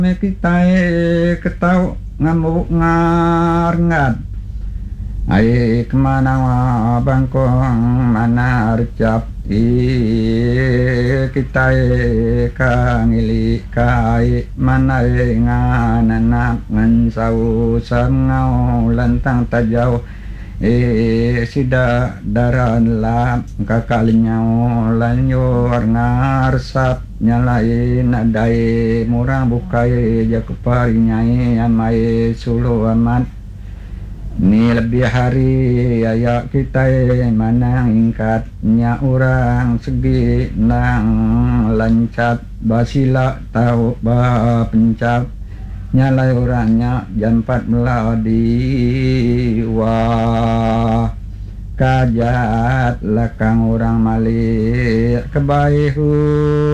kita ketau ngamuk ngarngat ai kemana bangkong mana recap kita kangili kai mana nganana ngansau sangau lantang tajau sida daran la kakalinyau lanyor ngarsap nyalain adai murang bukai jakupari nyai amai sulu amat ni lebih hari ayak kita manang ingkatnya orang segi nang lancat basila tahu bah pencap nyalai orangnya jam 4 meladi wah kajat lakang orang malik kebaihu